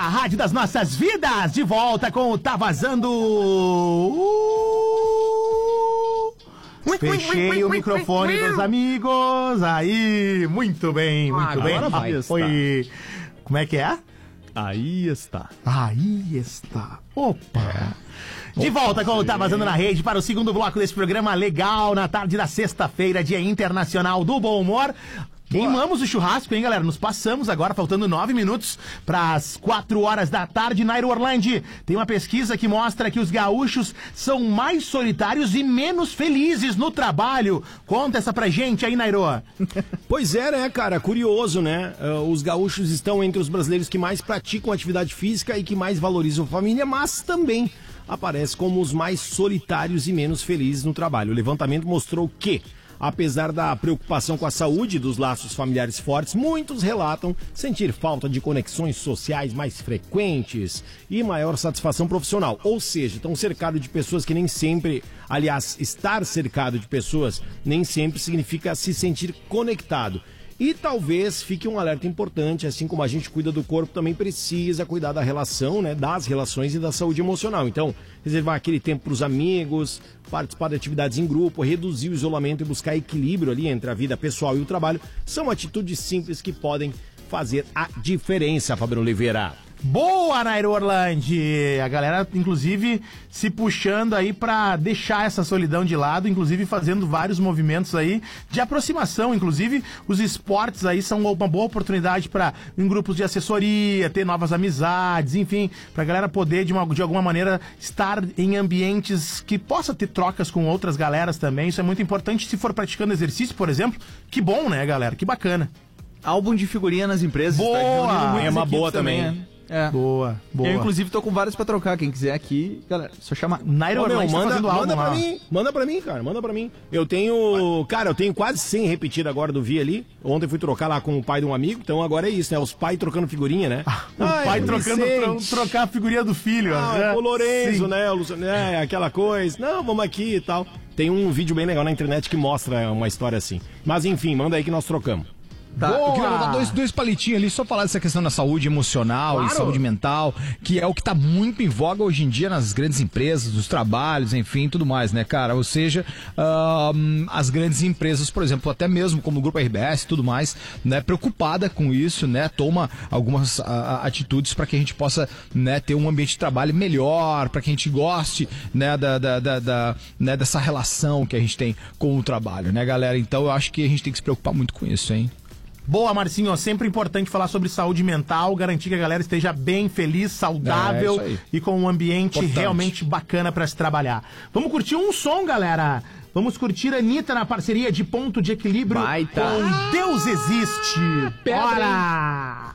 Rádio das Nossas Vidas, de volta com o Tá Vazando. Fechei o microfone dos amigos. Aí, muito bem, muito bem. Foi... Como é que é? Aí está. Aí está. Opa. De volta com o Tá Vazando na Rede para o segundo bloco desse programa legal na tarde da sexta-feira, Dia Internacional do Bom Humor. Queimamos o churrasco, hein, galera? Nos passamos agora, faltando 9 minutos para as 4 horas da tarde. Nairo Orlandi, tem uma pesquisa que mostra que os gaúchos são mais solitários e menos felizes no trabalho. Conta essa pra gente aí, Nairo. Pois é, né, cara? Curioso, né? Os gaúchos estão entre os brasileiros que mais praticam atividade física e que mais valorizam a família, mas também aparece como os mais solitários e menos felizes no trabalho. O levantamento mostrou que, apesar da preocupação com a saúde e dos laços familiares fortes, muitos relatam sentir falta de conexões sociais mais frequentes e maior satisfação profissional. Ou seja, estão cercados de pessoas que nem sempre, aliás, estar cercado de pessoas nem sempre significa se sentir conectado. E talvez fique um alerta importante, assim como a gente cuida do corpo, também precisa cuidar da relação, né, das relações e da saúde emocional. Então, reservar aquele tempo para os amigos, participar de atividades em grupo, reduzir o isolamento e buscar equilíbrio ali entre a vida pessoal e o trabalho, são atitudes simples que podem fazer a diferença, Fabiano Oliveira. Boa, Nairo Orlandi! A galera, inclusive, se puxando aí pra deixar essa solidão de lado, inclusive fazendo vários movimentos aí de aproximação. Inclusive, os esportes aí são uma boa oportunidade para em grupos de assessoria, ter novas amizades, enfim, pra galera poder, de alguma maneira, estar em ambientes que possa ter trocas com outras galeras também. Isso é muito importante se for praticando exercício, por exemplo. Que bom, né, galera? Que bacana. Álbum de figurinha nas empresas. Boa! É uma boa também. É. Boa, boa. Eu, inclusive, tô com vários pra trocar. Quem quiser aqui, galera, só chamar. Nairo Orlandi tá fazendo álbum lá. Manda pra mim, cara, manda pra mim. Eu tenho quase 100 repetidas agora do Vi ali. Ontem fui trocar lá com o pai de um amigo, então agora é isso, né? Os pais trocando figurinha, né? O pai trocando trocar a figurinha do filho. O Lorenzo, né? O Luciano, aquela coisa. Não, vamos aqui e tal. Tem um vídeo bem legal na internet que mostra uma história assim. Mas enfim, manda aí que nós trocamos. Tá. Eu queria botar dois palitinhos ali, só falar dessa questão da saúde emocional e saúde mental, que é o que tá muito em voga hoje em dia nas grandes empresas, dos trabalhos, enfim, tudo mais, né, cara? Ou seja, as grandes empresas, por exemplo, até mesmo como o Grupo RBS e tudo mais, né, preocupada com isso, né, toma algumas atitudes para que a gente possa, né, ter um ambiente de trabalho melhor, para que a gente goste, né, né, dessa relação que a gente tem com o trabalho, né, galera? Então eu acho que a gente tem que se preocupar muito com isso, hein? Boa, Marcinho, sempre importante falar sobre saúde mental, garantir que a galera esteja bem, feliz, saudável e com um ambiente realmente bacana para se trabalhar. Vamos curtir um som, galera. Vamos curtir a Anitta na parceria de Ponto de Equilíbrio com Deus Existe. Bora!